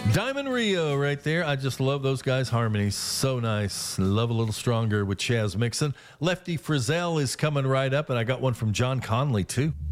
Diamond Rio right there. I just love those guys' harmonies. So nice. Love a little stronger with Chaz Mixon. Lefty Frizzell is coming right up, and I got one from John Conley, too.